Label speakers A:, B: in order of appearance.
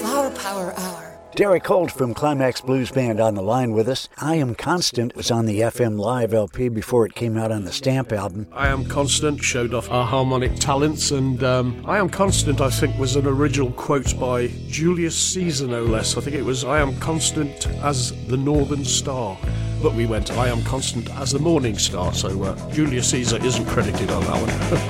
A: Flower Power Hour.
B: Derek Holt from Climax Blues Band on the line with us. I Am Constant was on the FM Live LP before it came out on the Stamp album.
C: I Am Constant showed off our harmonic talents, and I Am Constant, I think, was an original quote by Julius Caesar, no less. I think it was, I am constant as the northern star. But we went, I am constant as the morning star, so Julius Caesar isn't credited on that one.